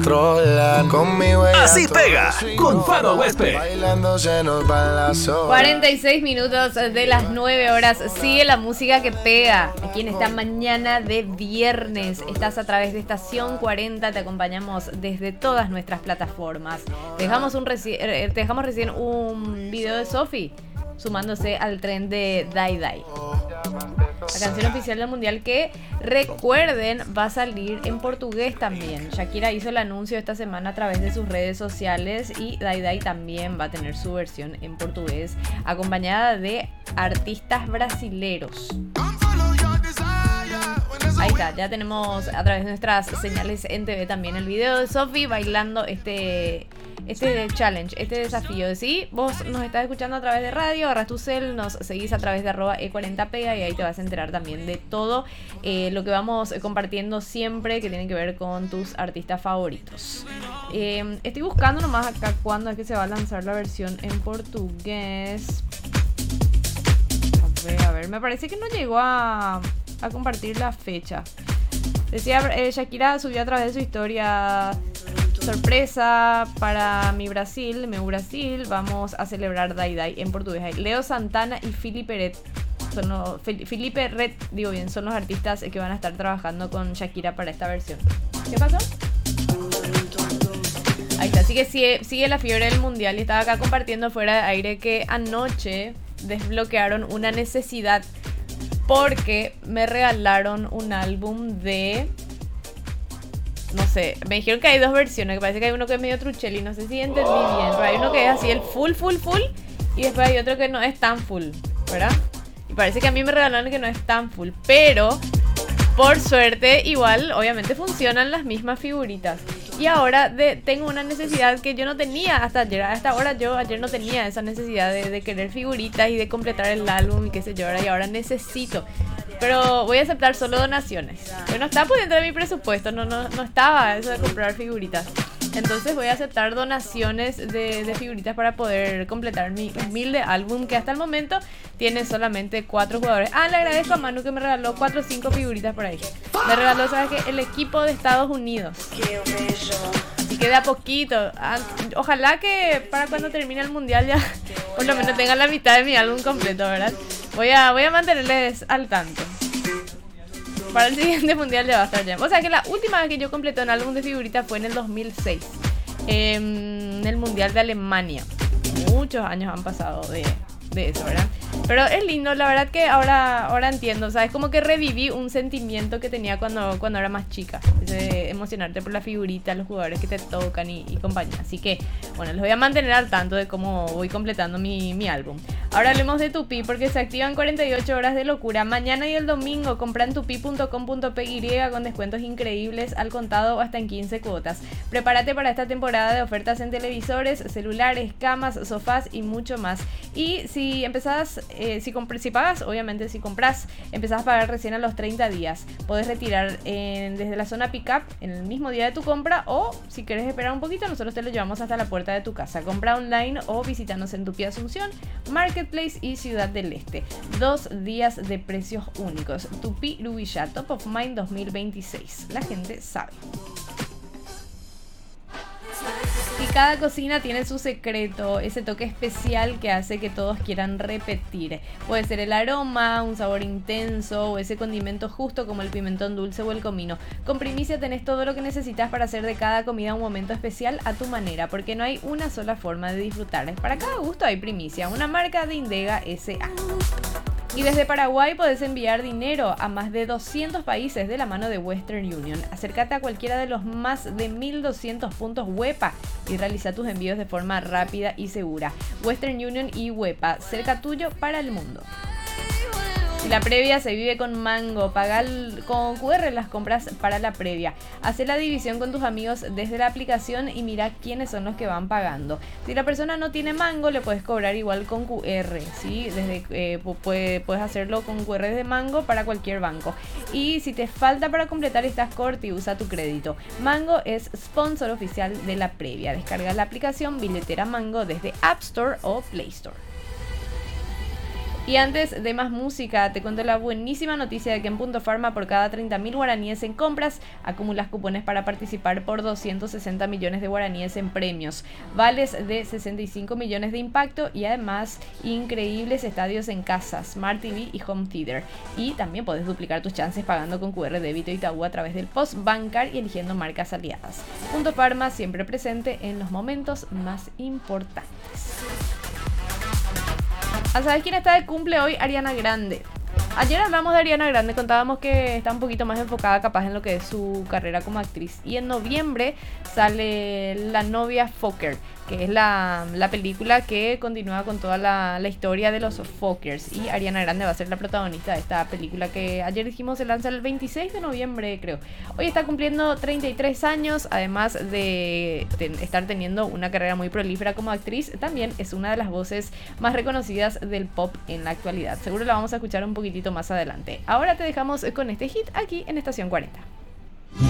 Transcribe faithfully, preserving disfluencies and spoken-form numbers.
Así pega con Faro Huésped. cuarenta y seis minutos de las nueve horas. Sigue la música que pega aquí en esta mañana de viernes. Estás a través de Estación cuarenta. Te acompañamos desde todas nuestras plataformas. Te dejamos, un reci- te dejamos recién un video de Sophie sumándose al tren de Dai Dai, la canción oficial del mundial, que recuerden va a salir en portugués también. Shakira hizo el anuncio esta semana a través de sus redes sociales y Dai Dai también va a tener su versión en portugués, acompañada de artistas brasileros. Ahí está, ya tenemos a través de nuestras señales en T V también el video de Sophie bailando este, este challenge, este desafío. Si vos nos estás escuchando a través de radio, agarras tu cel, nos seguís a través de arroba e cuarenta pega y ahí te vas a enterar también de todo eh, lo que vamos compartiendo siempre que tiene que ver con tus artistas favoritos. Eh, estoy buscando nomás acá cuándo es que se va a lanzar la versión en portugués. A ver, a ver, me parece que no llegó a... a compartir la fecha. Decía eh, Shakira subió a través de su historia: sorpresa para mi Brasil, meu Brasil, vamos a celebrar Dai Dai en portugués. Leo Santana y Felipe Ret son los, Felipe Ret, digo bien, son los artistas que van a estar trabajando con Shakira para esta versión. ¿Qué pasó? Ahí está, sigue, sigue, sigue la fiebre del mundial y estaba acá compartiendo fuera de aire que anoche desbloquearon una necesidad porque me regalaron un álbum de... No sé, me dijeron que hay dos versiones, que parece que hay uno que es medio trucheli, no sé si entendí bien, pero hay uno que es así el full, full, full, y después hay otro que no es tan full, ¿verdad? Y parece que a mí me regalaron que no es tan full, pero por suerte igual, obviamente funcionan las mismas figuritas. Y ahora de, tengo una necesidad que yo no tenía hasta ayer. Hasta ahora yo ayer no tenía esa necesidad de, de querer figuritas y de completar el álbum y qué sé yo. Ahora, y ahora necesito. Pero voy a aceptar solo donaciones. Porque no está por dentro de mi presupuesto. No, no, no estaba eso de comprar figuritas. Entonces voy a aceptar donaciones de, de figuritas para poder completar mi humilde álbum, que hasta el momento tiene solamente cuatro jugadores. Ah, le agradezco a Manu que me regaló cuatro o cinco figuritas por ahí. Me regaló, ¿sabes qué? El equipo de Estados Unidos. Así que de a poquito. Ah, ojalá que para cuando termine el mundial ya por lo menos tengan la mitad de mi álbum completo, ¿verdad? Voy a, voy a mantenerles al tanto. Para el siguiente mundial ya va a estar ya. O sea que la última vez que yo completé un álbum de figuritas fue en el dos mil seis. Eh, en el mundial de Alemania. Muchos años han pasado de, de eso, ¿verdad? Pero es lindo, la verdad que ahora, ahora entiendo. O sea, es como que reviví un sentimiento que tenía cuando, cuando era más chica. Ese emocionarte por la figurita, los jugadores que te tocan y, y compañía. Así que, bueno, les voy a mantener al tanto de cómo voy completando mi, mi álbum. Ahora hablemos de Tupi, porque se activan cuarenta y ocho horas de locura. Mañana y el domingo compra en tupi punto com punto pe y con descuentos increíbles al contado o hasta en quince cuotas. Prepárate para esta temporada de ofertas en televisores, celulares, camas, sofás y mucho más. Y si empezás, eh, si, si pagas, obviamente si compras, empezás a pagar recién a los treinta días. Podés retirar en, desde la zona pick-up en el mismo día de tu compra, o si querés esperar un poquito, nosotros te lo llevamos hasta la puerta de tu casa. Compra online o visítanos en Tupi Asunción, Marketplace y Ciudad del Este. Dos días de precios únicos. Tupi Rubilla Top of Mind dos mil veintiséis. La gente sabe. Y cada cocina tiene su secreto, ese toque especial que hace que todos quieran repetir. Puede ser el aroma, un sabor intenso o ese condimento justo como el pimentón dulce o el comino. Con Primicia tenés todo lo que necesitas para hacer de cada comida un momento especial a tu manera, porque no hay una sola forma de disfrutar. Para cada gusto hay Primicia, una marca de Indega S A. Y desde Paraguay podés enviar dinero a más de doscientos países de la mano de Western Union. Acércate a cualquiera de los más de mil doscientos puntos WEPA y realiza tus envíos de forma rápida y segura. Western Union y WEPA, cerca tuyo para el mundo. Y la previa se vive con Mango. Paga con cu erre las compras para la previa. Hace la división con tus amigos desde la aplicación y mira quiénes son los que van pagando. Si la persona no tiene Mango, le puedes cobrar igual con cu erre, ¿sí? Desde, eh, puede, puedes hacerlo con cu erre de Mango para cualquier banco. Y si te falta para completar y estás corto, y usa tu crédito. Mango es sponsor oficial de la previa. Descarga la aplicación Billetera Mango desde App Store o Play Store. Y antes de más música, te cuento la buenísima noticia de que en Punto Pharma por cada treinta mil guaraníes en compras acumulas cupones para participar por doscientos sesenta millones de guaraníes en premios, vales de sesenta y cinco millones de impacto y además increíbles estadios en casa, Smart T V y Home Theater. Y también podés duplicar tus chances pagando con Q R débito Itaú a través del Post Bancar y eligiendo marcas aliadas. Punto Pharma siempre presente en los momentos más importantes. ¿A saber quién está de cumple hoy? Ariana Grande. Ayer hablamos de Ariana Grande, contábamos que está un poquito más enfocada capaz en lo que es su carrera como actriz. Y en noviembre sale La novia Fokker, que es la, la película que continúa con toda la, la historia de los Fokkers. Y Ariana Grande va a ser la protagonista de esta película que ayer dijimos se lanza el veintiséis de noviembre, creo. Hoy está cumpliendo treinta y tres años, además de ten, estar teniendo una carrera muy prolífera como actriz, también es una de las voces más reconocidas del pop en la actualidad. Seguro la vamos a escuchar un poquitito más adelante. Ahora te dejamos con este hit aquí en Estación cuarenta.